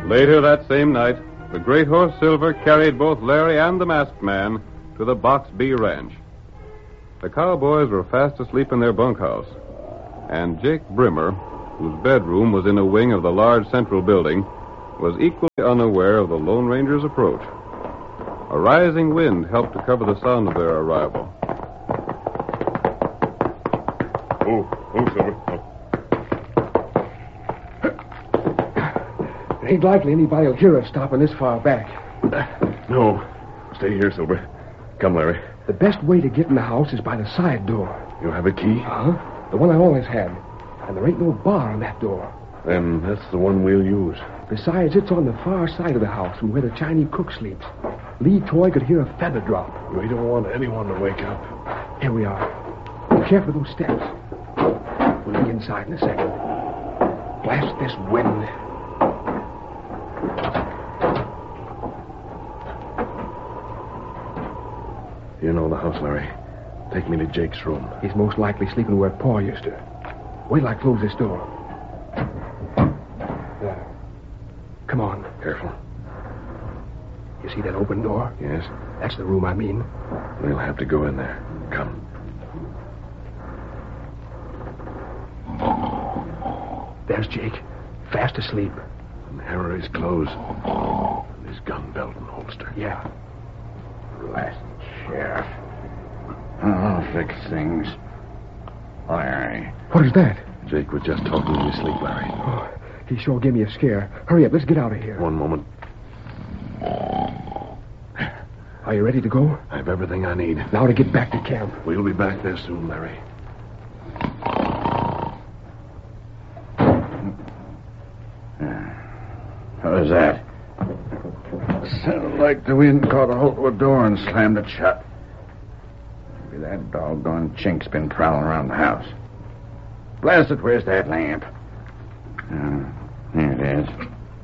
Later that same night, the Great Horse Silver carried both Larry and the masked man to the Box B ranch. The cowboys were fast asleep in their bunkhouse, and Jake Brimmer, whose bedroom was in a wing of the large central building, was equally unaware of the Lone Ranger's approach. A rising wind helped to cover the sound of their arrival. Oh, Silver. It ain't likely anybody will hear us stopping this far back. No. Stay here, Silver. Come, Larry. The best way to get in the house is by the side door. You have a key? Uh-huh. The one I always had. And there ain't no bar on that door. Then that's the one we'll use. Besides, it's on the far side of the house from where the Chinese cook sleeps. Lee Toy could hear a feather drop. We don't want anyone to wake up. Here we are. Be careful of those steps. We'll be inside in a second. Blast this wind. You know the house, Larry. Take me to Jake's room. He's most likely sleeping where Pa used to. Wait till I close this door. There. Come on. Careful. You see that open door? Yes? That's the room I mean. We'll have to go in there. Come. There's Jake. Fast asleep. And here are his clothes. And his gun belt and holster. Yeah. Blast Sheriff. I'll fix things. Larry. What is that? Jake was just talking in his sleep, Larry. Oh, he sure gave me a scare. Hurry up, let's get out of here. One moment. Are you ready to go? I have everything I need. Now to get back to camp. We'll be back there soon, Larry. What was that? Sounded like the wind caught a hold of a door and slammed it shut. Maybe that doggone chink's been prowling around the house. Blast it, where's that lamp? Here it is.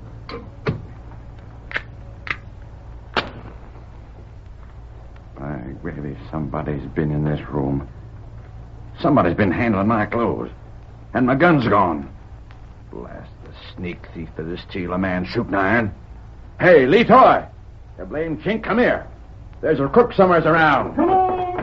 By gravy, somebody's been in this room. Somebody's been handling my clothes. And my gun's gone. Blast the sneak thief of this steal a man shooting iron. Hey, Lee Toy! You blame chink, come here. There's a crook somewheres around. Come on!